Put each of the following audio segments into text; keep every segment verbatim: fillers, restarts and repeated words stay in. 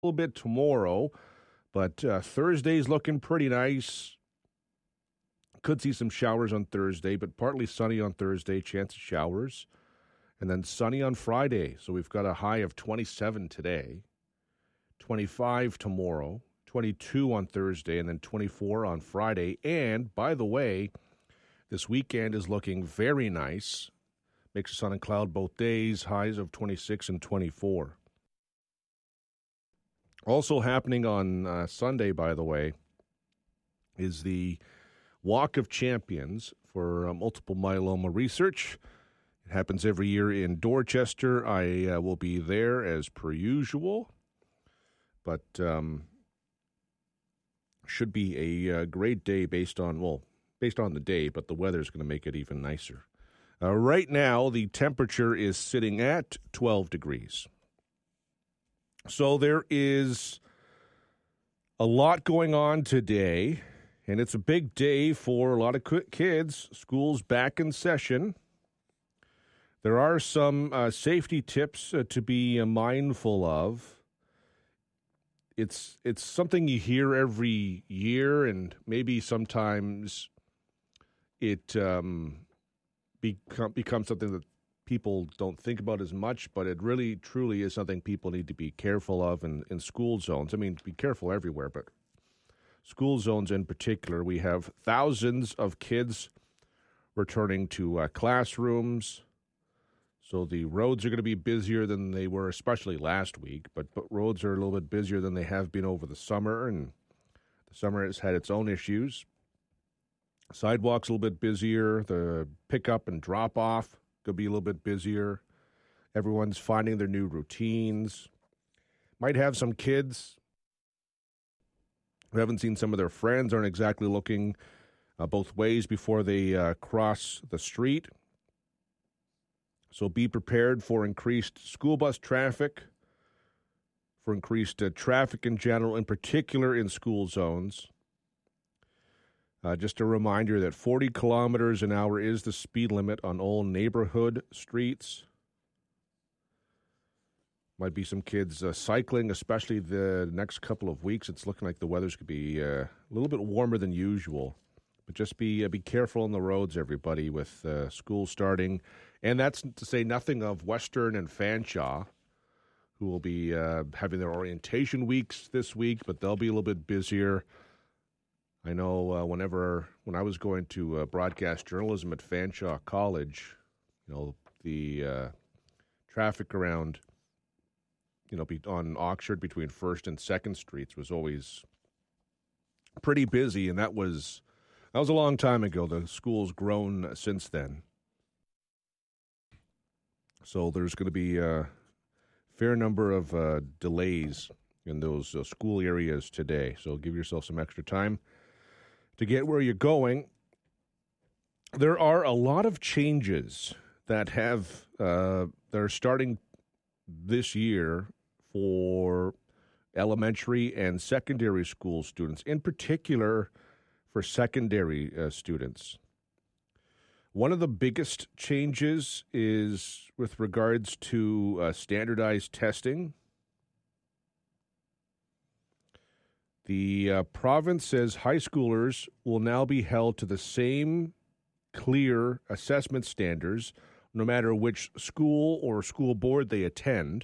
little bit tomorrow, but uh, Thursday's looking pretty nice. Could see some showers on Thursday, but partly sunny on Thursday, chance of showers. And then sunny on Friday. So we've got a high of twenty-seven today, twenty-five tomorrow, twenty-two on Thursday, and then twenty-four on Friday. And, by the way, this weekend is looking very nice. Mix of sun and cloud both days, highs of twenty-six and twenty-four. Also happening on uh, Sunday, by the way, is the Walk of Champions for uh, multiple myeloma research. It happens every year in Dorchester. I uh, will be there as per usual, but um, should be a uh, great day based on, well, based on the day, but the weather is going to make it even nicer. Uh, right now, the temperature is sitting at twelve degrees. So there is a lot going on today, and it's a big day for a lot of kids. School's back in session. There are some uh, safety tips uh, to be uh, mindful of. It's it's something you hear every year, and maybe sometimes it um, become, becomes something that people don't think about as much, but it really, truly is something people need to be careful of in, in school zones. I mean, be careful everywhere, but school zones in particular. We have thousands of kids returning to uh, classrooms. So the roads are going to be busier than they were, especially last week. But, but roads are a little bit busier than they have been over the summer, and the summer has had its own issues. Sidewalks a little bit busier. The pickup and drop-off could be a little bit busier. Everyone's finding their new routines. Might have some kids who haven't seen some of their friends, aren't exactly looking uh, both ways before they uh, cross the street. So be prepared for increased school bus traffic, for increased uh, traffic in general, in particular in school zones. Uh, just a reminder that forty kilometers an hour is the speed limit on all neighborhood streets. Might be some kids uh, cycling, especially the next couple of weeks. It's looking like the weather's going to be uh, a little bit warmer than usual. But just be uh, be careful on the roads, everybody, with uh, school starting. And that's to say nothing of Western and Fanshawe, who will be uh, having their orientation weeks this week, but they'll be a little bit busier. I know uh, whenever, when I was going to uh, broadcast journalism at Fanshawe College, you know, the uh, traffic around, you know, be, on Oxford between First and Second Streets was always pretty busy, and that was that was a long time ago. The school's grown since then. So there's going to be a fair number of uh, delays in those uh, school areas today. So give yourself some extra time to get where you're going. There are a lot of changes that have uh, that are starting this year for elementary and secondary school students, in particular for secondary uh, students. One of the biggest changes is with regards to uh, standardized testing. The uh, province says high schoolers will now be held to the same clear assessment standards no matter which school or school board they attend.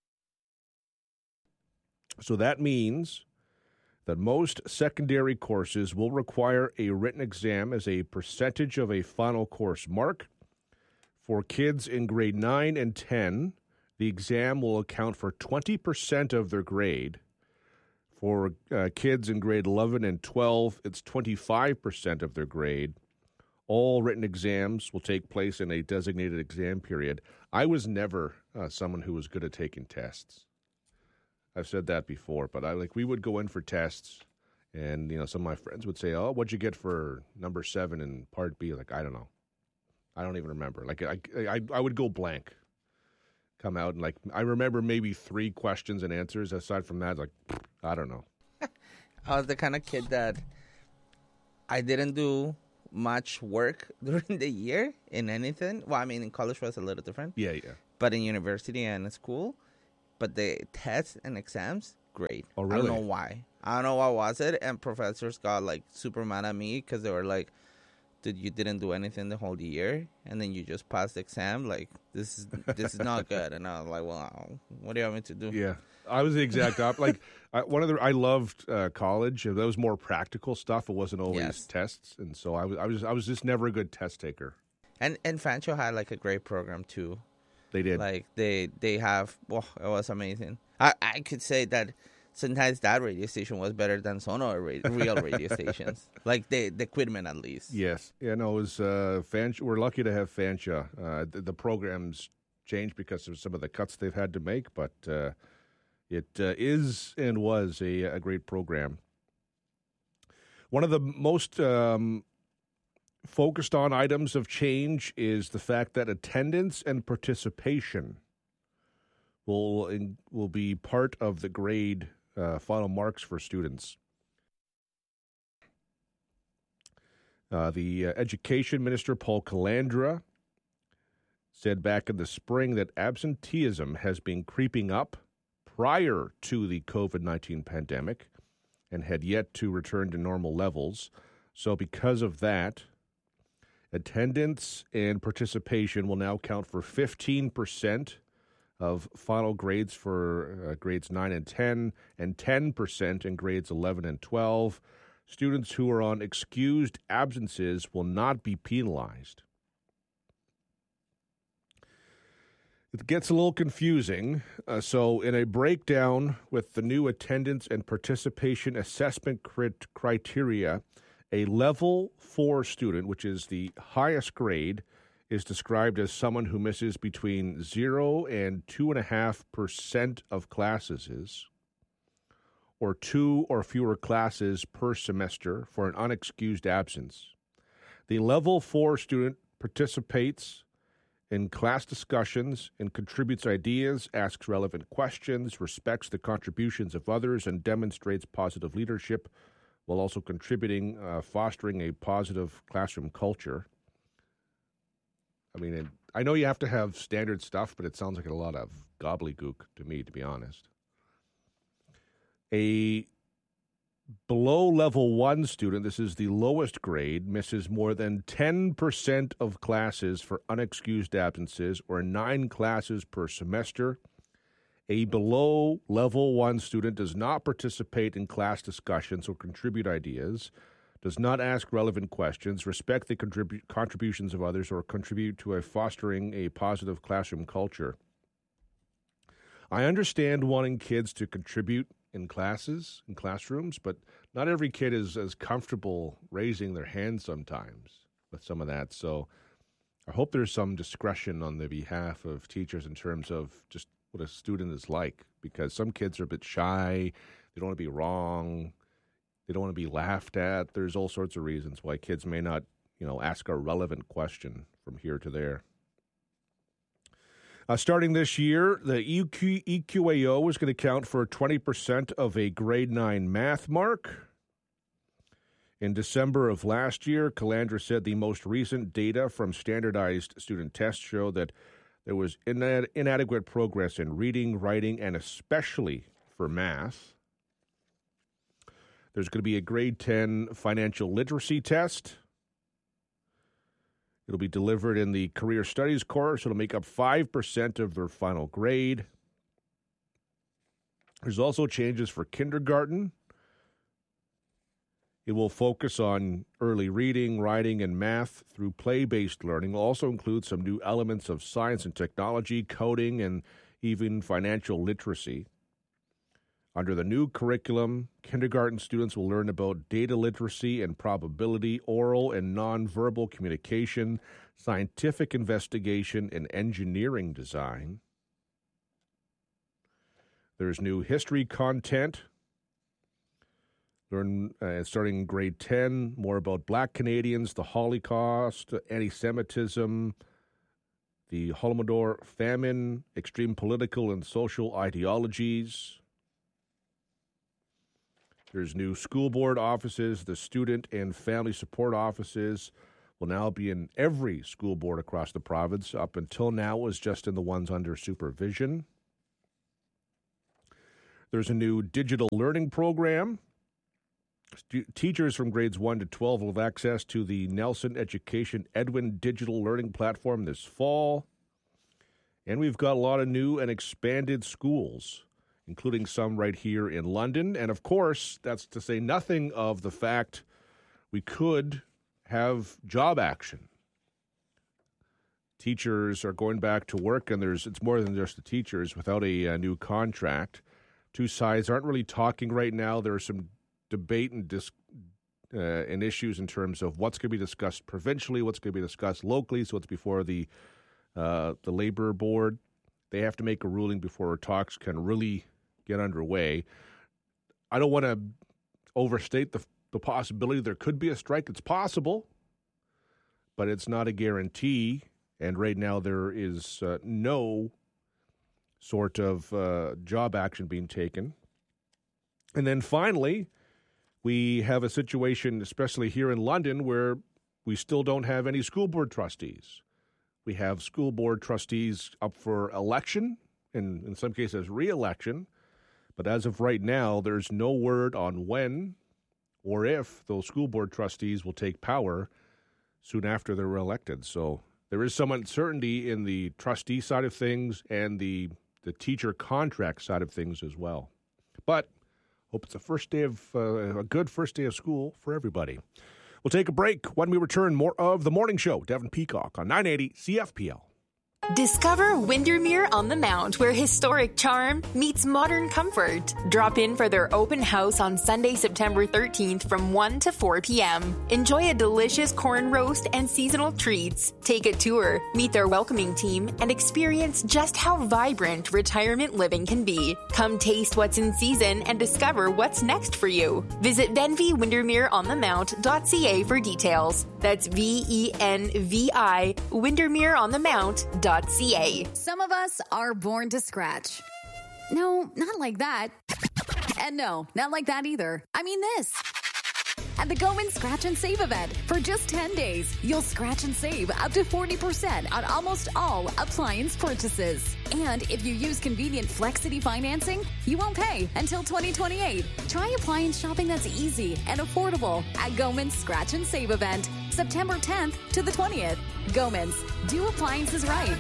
So that means that most secondary courses will require a written exam as a percentage of a final course mark. For kids in grade nine and ten, the exam will account for twenty percent of their grade. For uh, kids in grade eleven and twelve, it's twenty-five percent of their grade. All written exams will take place in a designated exam period. I was never uh, someone who was good at taking tests. I've said that before, but I like we would go in for tests, and you know some of my friends would say, "Oh, what'd you get for number seven in Part B?" Like I don't know, I don't even remember. Like I, I, I would go blank, come out and like I remember maybe three questions and answers. Aside from that, like I don't know. I was the kind of kid that I didn't do much work during the year in anything. Well, I mean, in college was a little different. Yeah, yeah. But in university and in school. But the tests and exams, grade. Oh, I really? don't know why. I don't know what was it, and professors got like super mad at me because they were like, "Dude, you didn't do anything the whole year, and then you just passed the exam. Like this is this is not good." And I was like, "Well, what do you want me to do?" Yeah, I was the exact opposite. Like I, one of the, I loved uh, college. That was more practical stuff. It wasn't always Yes. tests, and so I was, I was, I was just never a good test taker. And and Fancho had like a great program too. They did. Like they they have. Well, it was amazing. I I could say that sometimes that radio station was better than some other ra- real radio stations. Like the the equipment at least. Yes. Yeah. No. It was uh, Fanch. We're lucky to have Fancha. Uh, the, the programs changed because of some of the cuts they've had to make, but uh, it uh, is and was a, a great program. One of the most um, focused on items of change is the fact that attendance and participation will in, will be part of the grade uh, final marks for students. Uh, the uh, Education Minister, Paul Calandra, said back in the spring that absenteeism has been creeping up prior to the COVID nineteen pandemic and had yet to return to normal levels. So because of that, attendance and participation will now count for fifteen percent of final grades for uh, grades nine and ten, and ten percent in grades eleven and twelve. Students who are on excused absences will not be penalized. It gets a little confusing. Uh, so in a breakdown with the new attendance and participation assessment crit- criteria, a level four student, which is the highest grade, is described as someone who misses between zero and two and a half percent of classes, or two or fewer classes per semester for an unexcused absence. The level four student participates in class discussions and contributes ideas, asks relevant questions, respects the contributions of others, and demonstrates positive leadership while also contributing, uh, fostering a positive classroom culture. I mean, it, I know you have to have standard stuff, but it sounds like a lot of gobbledygook to me, to be honest. A below level one student, this is the lowest grade, misses more than ten percent of classes for unexcused absences, or nine classes per semester. A below level one student does not participate in class discussions or contribute ideas, does not ask relevant questions, respect the contribu- contributions of others, or contribute to a fostering a positive classroom culture. I understand wanting kids to contribute in classes, in classrooms, but not every kid is as comfortable raising their hand sometimes with some of that. So I hope there's some discretion on the behalf of teachers in terms of just what a student is like, because some kids are a bit shy, they don't want to be wrong, they don't want to be laughed at. There's all sorts of reasons why kids may not, you know, ask a relevant question from here to there. Uh, starting this year, the E Q, E Q A O is going to count for twenty percent of a grade nine math mark. In December of last year, Calandra said the most recent data from standardized student tests show that there was inad- inadequate progress in reading, writing, and especially for math. There's going to be a grade ten financial literacy test. It'll be delivered in the career studies course. It'll make up five percent of their final grade. There's also changes for kindergarten. It will focus on early reading, writing, and math through play-based learning. It will also include some new elements of science and technology, coding, and even financial literacy. Under the new curriculum, kindergarten students will learn about data literacy and probability, oral and nonverbal communication, scientific investigation, and engineering design. There's new history content. Learn, uh, starting in grade ten, more about Black Canadians, the Holocaust, anti-Semitism, the Holodomor famine, extreme political and social ideologies. There's new school board offices. The student and family support offices will now be in every school board across the province. Up until now, it was just in the ones under supervision. There's a new digital learning program. St- teachers from grades one to twelve will have access to the Nelson Education Edwin digital learning platform this fall. And we've got a lot of new and expanded schools, including some right here in London. And, of course, that's to say nothing of the fact we could have job action. Teachers are going back to work, and there's it's more than just the teachers without a, a new contract. Two sides aren't really talking right now. There are some debate and dis, uh, and issues in terms of what's going to be discussed provincially, what's going to be discussed locally. So it's before the uh, the Labor Board. They have to make a ruling before talks can really get underway. I don't want to overstate the, the possibility there could be a strike. It's possible, but it's not a guarantee. And right now there is uh, no sort of uh, job action being taken. And then finally, we have a situation, especially here in London, where we still don't have any school board trustees. We have school board trustees up for election, and in some cases re-election. But as of right now, there's no word on when or if those school board trustees will take power soon after they're elected. So there is some uncertainty in the trustee side of things and the, the teacher contract side of things as well. But hope it's a first day of uh, a good first day of school for everybody. We'll take a break. When we return, more of The Morning Show. Devin Peacock on nine eighty C F P L. Discover Windermere on the Mount, where historic charm meets modern comfort. Drop in for their open house on Sunday, September thirteenth from one to four p.m. Enjoy a delicious corn roast and seasonal treats. Take a tour, meet their welcoming team, and experience just how vibrant retirement living can be. Come taste what's in season and discover what's next for you. Visit venvi windermere on the mount dot c a for details. That's V E N V I windermere on the mount dot c a. Some of us are born to scratch. No, not like that. And no, not like that either. I mean this. At the Goman Scratch and Save event, for just ten days, you'll scratch and save up to forty percent on almost all appliance purchases. And if you use convenient Flexity financing, you won't pay until twenty twenty-eight. Try appliance shopping that's easy and affordable at Goman's Scratch and Save event, September tenth to the twentieth. Goman's, do appliances right.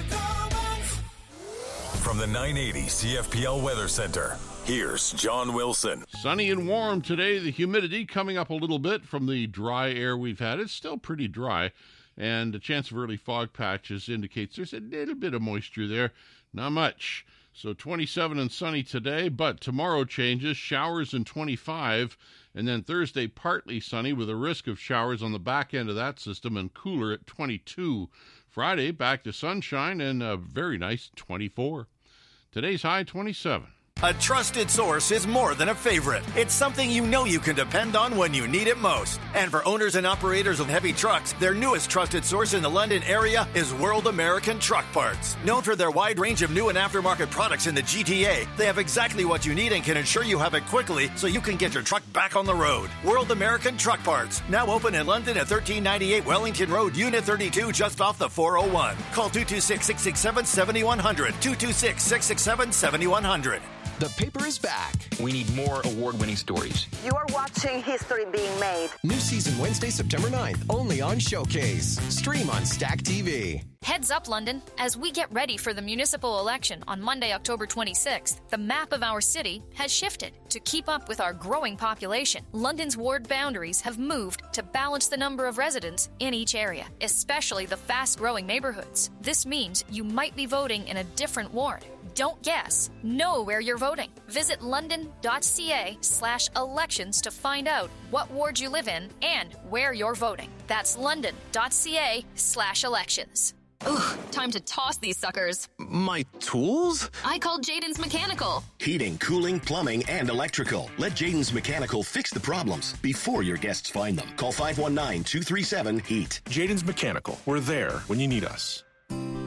From the nine eighty C F P L Weather Center, here's John Wilson. Sunny and warm today. The humidity coming up a little bit from the dry air we've had. It's still pretty dry, and the chance of early fog patches indicates there's a little bit of moisture there. Not much. So twenty-seven and sunny today, but tomorrow changes. Showers in twenty-five, and then Thursday partly sunny with a risk of showers on the back end of that system and cooler at twenty-two. Friday back to sunshine and a very nice twenty-four. Today's high twenty-seven. A trusted source is more than a favorite. It's something you know you can depend on when you need it most. And for owners and operators of heavy trucks, their newest trusted source in the London area is World American Truck Parts. Known for their wide range of new and aftermarket products in the G T A, they have exactly what you need and can ensure you have it quickly so you can get your truck back on the road. World American Truck Parts, now open in London at thirteen ninety-eight Wellington Road, Unit thirty-two, just off the four oh one. Call two two six, six six seven, seven one zero zero, two two six, six six seven, seven one zero zero. The paper is back. We need more award-winning stories. You are watching history being made. New season Wednesday, September ninth, only on Showcase. Stream on Stack T V. Heads up, London. As we get ready for the municipal election on Monday, October twenty-sixth, the map of our city has shifted to keep up with our growing population. London's ward boundaries have moved to balance the number of residents in each area, especially the fast-growing neighborhoods. This means you might be voting in a different ward. Don't guess. Know where you're voting. Visit london.ca slash elections to find out what ward you live in and where you're voting. That's london.ca slash elections. Ugh, time to toss these suckers. My tools? I called Jaden's Mechanical. Heating, cooling, plumbing, and electrical. Let Jaden's Mechanical fix the problems before your guests find them. Call five one nine, two three seven, HEAT. Jaden's Mechanical. We're there when you need us.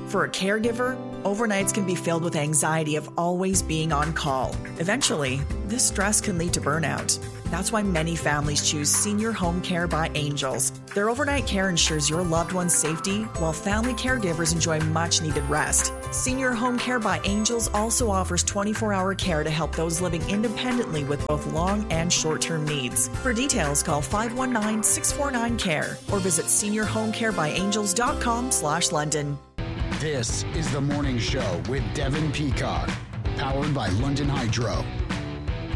For a caregiver, overnights can be filled with anxiety of always being on call. Eventually, this stress can lead to burnout. That's why many families choose Senior Home Care by Angels. Their overnight care ensures your loved one's safety, while family caregivers enjoy much-needed rest. Senior Home Care by Angels also offers twenty-four hour care to help those living independently with both long and short-term needs. For details, call five one nine, six four nine, C A R E or visit senior home care by angels dot com slash London. This is The Morning Show with Devin Peacock, powered by London Hydro.